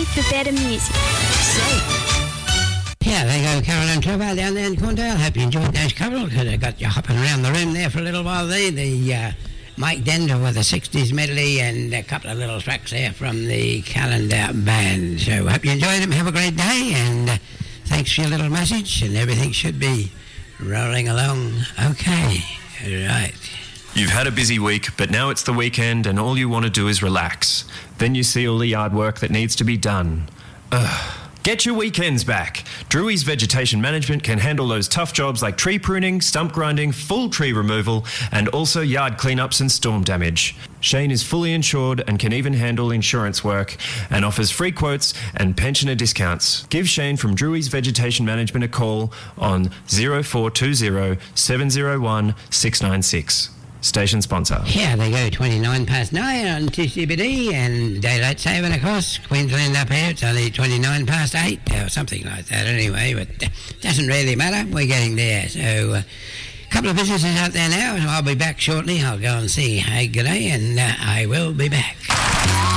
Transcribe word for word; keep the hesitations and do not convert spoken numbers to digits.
ready for better music. Yeah, they go Carol and Trevor down there in Corndale. Hope you enjoyed those couple because I got you hopping around the room there for a little while there. The uh, Mike Dender with a sixties medley and a couple of little tracks there from the Calendar Band. So hope you enjoyed them. Have a great day and uh, thanks for your little message and everything should be rolling along okay. Right. You've had a busy week, but now it's the weekend and all you want to do is relax. Then you see all the yard work that needs to be done. Ugh. Get your weekends back. Drewry's Vegetation Management can handle those tough jobs like tree pruning, stump grinding, full tree removal, and also yard cleanups and storm damage. Shane is fully insured and can even handle insurance work and offers free quotes and pensioner discounts. Give Shane from Drewry's Vegetation Management a call on zero four two zero, seven zero one, six nine six. Station sponsor. Yeah, they go twenty-nine past nine on T C B D and daylight saving, of course. Queensland up here, it's only twenty-nine past eight or something like that anyway, but it doesn't really matter. We're getting there. So a uh, couple of businesses out there now, and I'll be back shortly. I'll go and see Hey G'day, and uh, I will be back.